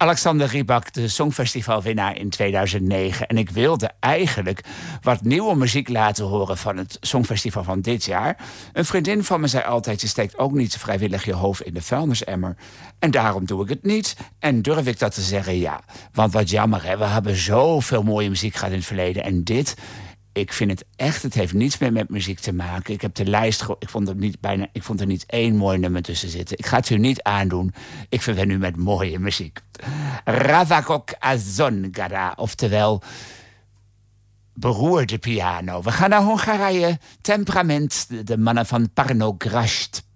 Alexander Rybak, de Songfestivalwinnaar in 2009. En ik wilde eigenlijk wat nieuwe muziek laten horen van het Songfestival van dit jaar. Een vriendin van me zei altijd, je steekt ook niet vrijwillig je hoofd in de vuilnisemmer. En daarom doe ik het niet. En durf ik dat te zeggen? Ja. Want wat jammer, hè? We hebben zoveel mooie muziek gehad in het verleden. En dit, ik vind het echt, het heeft niets meer met muziek te maken. Ik heb de lijst, ik vond er niet één mooi nummer tussen zitten. Ik ga het u niet aandoen. Ik verwen u met mooie muziek. Ravakok Azongara, oftewel beroerde piano. We gaan naar Hongarije. Temperament, de mannen van Parno Grasht.